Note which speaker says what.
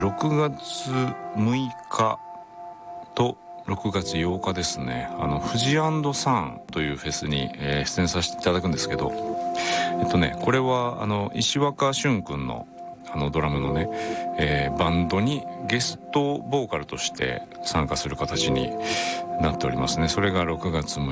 Speaker 1: 6月6日と6月8日ですね、富士&サンというフェスに、出演させていただくんですけど、これは石若俊くんのドラムのね、バンドにゲストボーカルとして参加する形になっておりますね。それが6月6